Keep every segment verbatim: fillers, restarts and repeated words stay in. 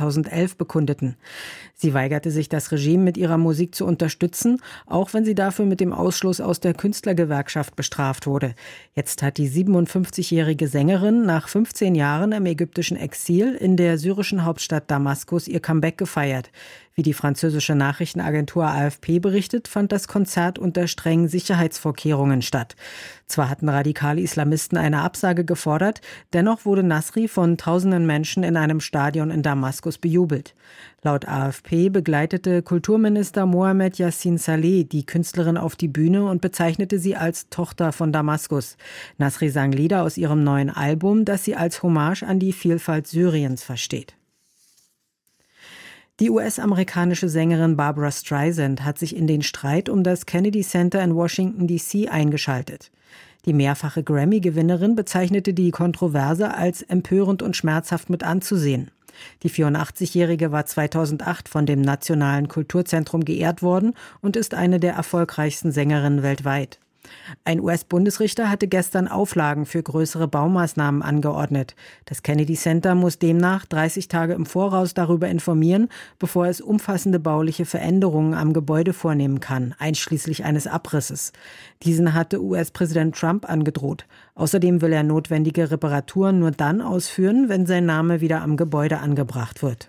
zweitausendelf bekundeten. Sie weigerte sich, das Regime mit ihrer Musik zu unterstützen, auch wenn sie dafür mit dem Ausschluss aus der Künstlergewerkschaft bestraft wurde. Jetzt hat die siebenundfünfzigjährige Sängerin nach fünfzehn Jahren im ägyptischen Exil in der syrischen Hauptstadt Damaskus ihr Comeback gefeiert. Wie die französische Nachrichtenagentur A F P berichtet, fand das Konzert unter strengen Sicherheitsvorkehrungen statt. Zwar hatten radikale Islamisten eine Absage gefordert, dennoch wurde Nasri von tausenden Menschen in einem Stadion in Damaskus bejubelt. Laut A F P begleitete Kulturminister Mohamed Yassin Saleh die Künstlerin auf die Bühne und bezeichnete sie als Tochter von Damaskus. Nasri sang Lieder aus ihrem neuen Album, das sie als Hommage an die Vielfalt Syriens versteht. Die U S-amerikanische Sängerin Barbra Streisand hat sich in den Streit um das Kennedy Center in Washington D C eingeschaltet. Die mehrfache Grammy-Gewinnerin bezeichnete die Kontroverse als empörend und schmerzhaft mit anzusehen. Die vierundachtzigjährige war zweitausendacht von dem Nationalen Kulturzentrum geehrt worden und ist eine der erfolgreichsten Sängerinnen weltweit. Ein U S-Bundesrichter hatte gestern Auflagen für größere Baumaßnahmen angeordnet. Das Kennedy Center muss demnach dreißig Tage im Voraus darüber informieren, bevor es umfassende bauliche Veränderungen am Gebäude vornehmen kann, einschließlich eines Abrisses. Diesen hatte U S-Präsident Trump angedroht. Außerdem will er notwendige Reparaturen nur dann ausführen, wenn sein Name wieder am Gebäude angebracht wird.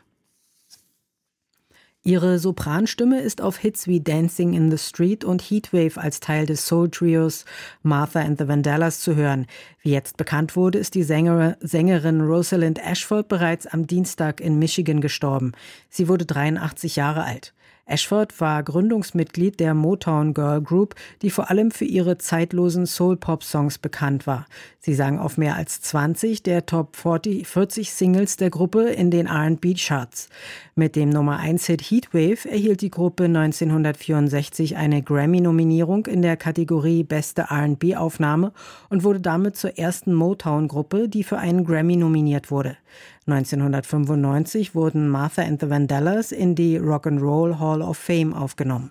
Ihre Sopranstimme ist auf Hits wie Dancing in the Street und Heatwave als Teil des Soul-Trios Martha and the Vandellas zu hören. Wie jetzt bekannt wurde, ist die Sänger, Sängerin Rosalind Ashford bereits am Dienstag in Michigan gestorben. Sie wurde dreiundachtzig Jahre alt. Ashford war Gründungsmitglied der Motown Girl Group, die vor allem für ihre zeitlosen Soul-Pop-Songs bekannt war. Sie sang auf mehr als zwanzig der Top vierzig Singles der Gruppe in den R and B-Charts. Mit dem Nummer eins Hit Heatwave erhielt die Gruppe neunzehnhundertvierundsechzig eine Grammy-Nominierung in der Kategorie Beste R and B-Aufnahme und wurde damit zur ersten Motown-Gruppe, die für einen Grammy nominiert wurde. neunzehnhundertfünfundneunzig wurden Martha and the Vandellas in die Rock'n'Roll Hall of Fame aufgenommen.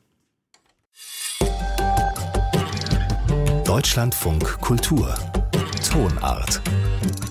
Deutschlandfunk Kultur Tonart